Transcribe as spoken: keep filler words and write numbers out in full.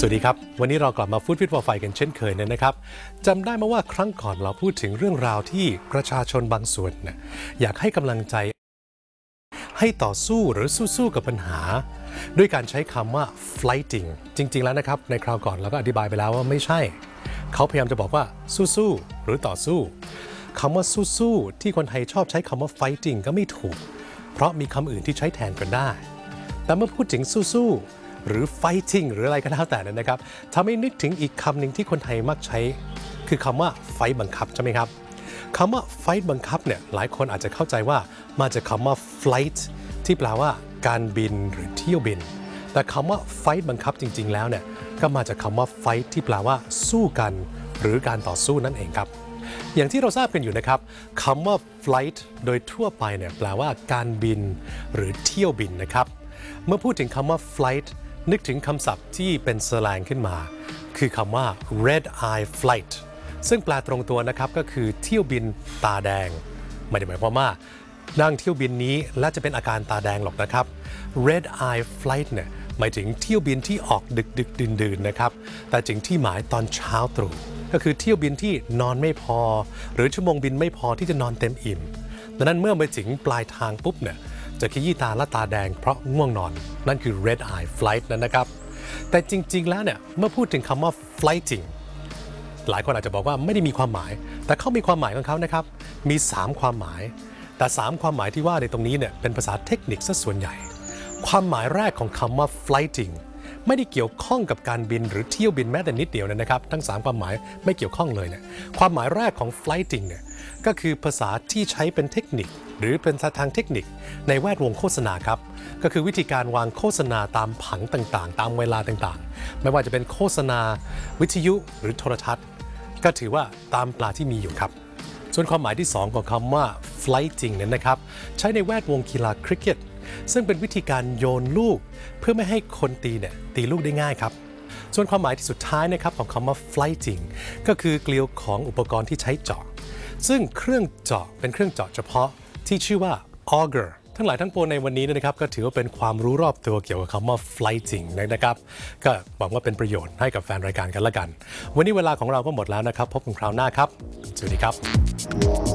สวัสดีครับวันนี้เรากลับมาฟู้ดฟิตฟอร์ไฟกันเช่นเคยนะครับจำได้ไหมว่าครั้งก่อนเราพูดถึงเรื่องราวที่ประชาชนบางส่วนนะอยากให้กำลังใจให้ต่อสู้หรือสู้ๆกับปัญหาด้วยการใช้คำว่า fighting จริงๆแล้วนะครับในคราวก่อนเราก็อธิบายไปแล้วว่าไม่ใช่เขาพยายามจะบอกว่าสู้ๆหรือต่อสู้คำว่าสู้ๆที่คนไทยชอบใช้คำว่า fighting ก็ไม่ถูกเพราะมีคำอื่นที่ใช้แทนกันได้แต่เมื่อพูดถึงสู้ๆหรือ fighting หรืออะไรก็แล้วแต่นั้นนะครับทำให้นึกถึงอีกคำหนึ่งที่คนไทยมักใช้คือคำว่า fight บังคับใช่ไหมครับคำว่า fight บังคับเนี่ยหลายคนอาจจะเข้าใจว่ามาจากคำว่า flight ที่แปลว่าการบินหรือเที่ยวบินแต่คำว่า fight บังคับจริงๆแล้วเนี่ยก็มาจากคำว่า fight ที่แปลว่าสู้กันหรือการต่อสู้นั่นเองครับอย่างที่เราทราบกันอยู่นะครับคำว่า flight โดยทั่วไปเนี่ยแปลว่าการบินหรือเที่ยวบินนะครับเมื่อพูดถึงคำว่า flight นึกถึงคำศัพท์ที่เป็นสแลงขึ้นมาคือคำว่า red eye flight ซึ่งแปลตรงตัวนะครับก็คือเที่ยวบินตาแดงไม่ได้หมายความว่านั่งเที่ยวบินนี้และจะเป็นอาการตาแดงหรอกนะครับ red eye flight เนี่ยหมายถึงเที่ยวบินที่ออกดึกดึกดื่นดื่นนะครับแต่จริงที่หมายตอนเช้าตรู่ก็คือเที่ยวบินที่นอนไม่พอหรือชั่วโมงบินไม่พอที่จะนอนเต็มอิ่มดังนั้นเมื่อไปถึงปลายทางปุ๊บเนี่ยจะขยี้ตาและตาแดงเพราะง่วงนอนนั่นคือ red eye flight นั่นนะครับแต่จริงๆแล้วเนี่ยเมื่อพูดถึงคำว่า flighting หลายคนอาจจะบอกว่าไม่ได้มีความหมายแต่เขามีความหมายของเขานะครับมีสามความหมายแต่สามความหมายที่ว่าในตรงนี้เนี่ยเป็นภาษาเทคนิคซะส่วนใหญ่ความหมายแรกของคำว่า flighting ไม่ได้เกี่ยวข้องกับการบินหรือเที่ยวบินแม้แต่นิดเดียวนะครับทั้งสามความหมายไม่เกี่ยวข้องเลยเนี่ยความหมายแรกของ flighting เนี่ยก็คือภาษาที่ใช้เป็นเทคนิคหรือเป็นทางเทคนิคในแวดวงโฆษณาครับก็คือวิธีการวางโฆษณาตามผังต่างๆตามเวลาต่างๆไม่ว่าจะเป็นโฆษณาวิทยุหรือโทรทัศน์ก็ถือว่าตามปลาที่มีอยู่ครับส่วนความหมายที่สองของคำว่า flighting นั้นนะครับใช้ในแวดวงกีฬาคริกเก็ตซึ่งเป็นวิธีการโยนลูกเพื่อไม่ให้คนตีเนี่ยตีลูกได้ง่ายครับส่วนความหมายที่สุดท้ายนะครับของคำว่า flighting ก็คือเกลียวของอุปกรณ์ที่ใช้เจาะซึ่งเครื่องเจาะเป็นเครื่องเจาะเฉพาะที่ชื่อว่า auger ทั้งหลายทั้งปวงในวันนี้นะครับก็ถือว่าเป็นความรู้รอบตัวเกี่ยวกับคำว่า flighting นะครับก็หวังว่าเป็นประโยชน์ให้กับแฟนรายการกันละกันวันนี้เวลาของเราก็หมดแล้วนะครับพบกันคราวหน้าครับสวัสดีครับ